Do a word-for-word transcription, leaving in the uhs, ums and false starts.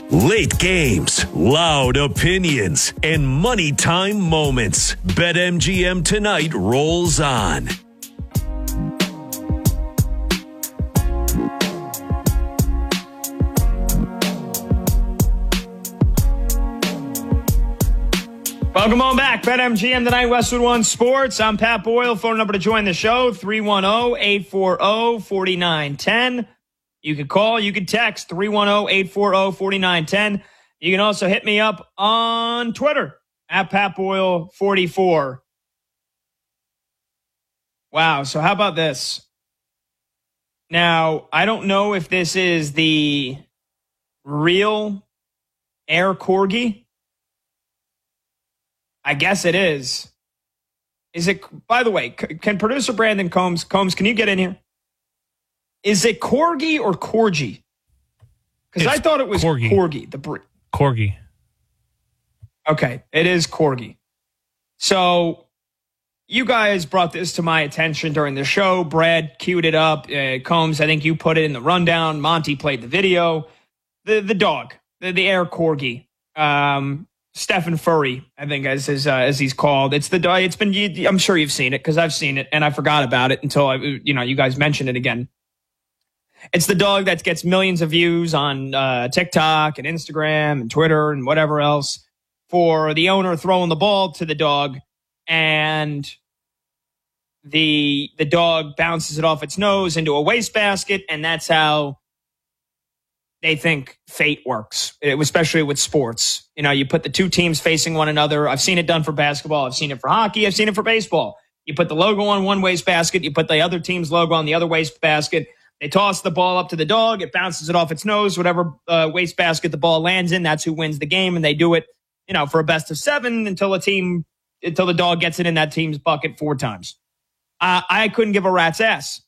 Late games, loud opinions, and money time moments. BetMGM tonight rolls on. Welcome on back. BetMGM tonight, Westwood One Sports. I'm Pat Boyle. Phone number to join the show, three one zero, eight four zero, four nine one zero. You can call, you can text, three one zero, eight four zero, four nine one zero. You can also hit me up on Twitter, at Pat Boyle forty-four. Wow, so how about this? Now, I don't know if this is the real Air Corgi. I guess it is. Is it, by the way, can producer Brandon Combs, Combs, can you get in here? Is it Corgi or Corgi? Because I thought it was Corgi. Corgi, the breed. Corgi. Okay, it is Corgi. So you guys brought this to my attention during the show. Brad queued it up. Uh, Combs, I think you put it in the rundown. Monty played the video. The the dog, the, the Air Corgi. Um, Stephen Furry, I think, as his, uh, as he's called. It's the dog. It's been. I'm sure you've seen it because I've seen it and I forgot about it until I, you know, you guys mentioned it again. It's the dog that gets millions of views on uh, TikTok and Instagram and Twitter and whatever else for the owner throwing the ball to the dog, and the the dog bounces it off its nose into a wastebasket, and that's how they think fate works, especially with sports. You know, you put the two teams facing one another. I've seen it done for basketball. I've seen it for hockey. I've seen it for baseball. You put the logo on one wastebasket. You put the other team's logo on the other wastebasket. They toss the ball up to the dog. It bounces it off its nose. Whatever uh, wastebasket the ball lands in, that's who wins the game. And they do it, you know, for a best of seven until a team, until the dog gets it in that team's bucket four times. Uh, I couldn't give a rat's ass